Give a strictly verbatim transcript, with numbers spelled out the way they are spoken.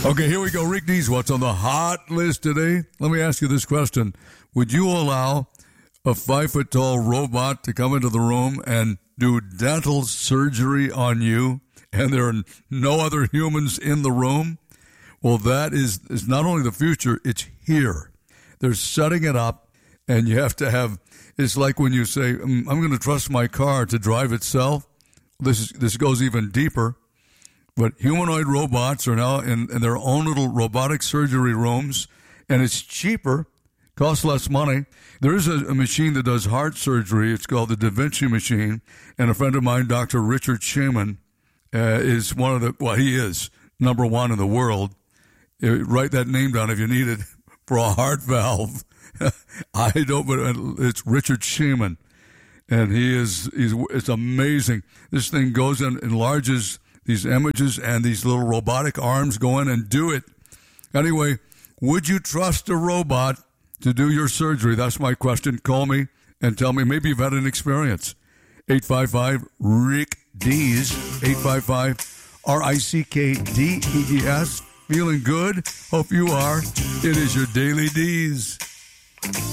Okay, here we go. Rick Dees, what's on the hot list today? Let me ask you this question. Would you allow a five-foot-tall robot to come into the room and do dental surgery on you, and there are no other humans in the room? Well, that is, is not only the future, it's here. They're setting it up, and you have to have, it's like when you say, I'm going to trust my car to drive itself. This is, this goes even deeper. But humanoid robots are now in, in their own little robotic surgery rooms, and it's cheaper, costs less money. There is a, a machine that does heart surgery. It's called the Da Vinci machine, and a friend of mine, Doctor Richard Shaman, uh, is one of the, well, he is number one in the world. Uh, write that name down if you need it for a heart valve. I don't, but it's Richard Shaman, and he is, he's, it's amazing. This thing goes and enlarges these images, and these little robotic arms go in and do it. Anyway, would you trust a robot to do your surgery? That's my question. Call me and tell me. Maybe you've had an experience. eight five five, Rick Dees, eight five five, R I C K D E E S. Feeling good? Hope you are. It is your Daily Dees.